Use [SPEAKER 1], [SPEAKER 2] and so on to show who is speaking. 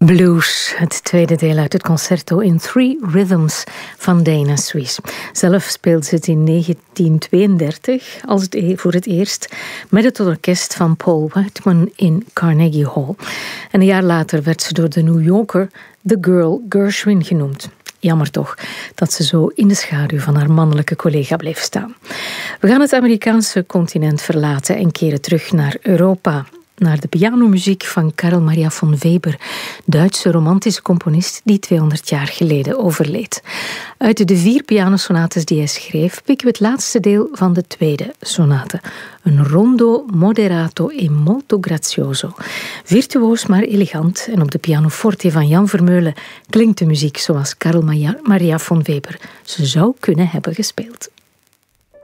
[SPEAKER 1] Blues, het tweede deel uit het concerto in Three Rhythms van Dana Suisse. Zelf speelde ze het in 1932 voor het eerst met het orkest van Paul Whiteman in Carnegie Hall. En een jaar later werd ze door de New Yorker The Girl Gershwin genoemd. Jammer toch dat ze zo in de schaduw van haar mannelijke collega bleef staan. We gaan het Amerikaanse continent verlaten en keren terug naar Europa. Naar de pianomuziek van Carl Maria von Weber, Duitse romantische componist die 200 jaar geleden overleed. Uit de 4 pianosonates die hij schreef, pikken we het laatste deel van de tweede sonate. Een rondo moderato e molto grazioso. Virtuoos maar elegant en op de pianoforte van Jan Vermeulen klinkt de muziek zoals Carl Maria von Weber ze zou kunnen hebben gespeeld.